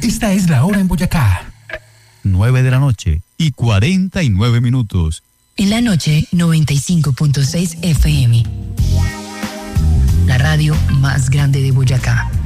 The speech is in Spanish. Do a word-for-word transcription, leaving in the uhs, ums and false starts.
Esta es la hora en Boyacá. nueve de la noche y cuarenta y nueve minutos. En la noche, noventa y cinco punto seis F M. La radio más grande de Boyacá.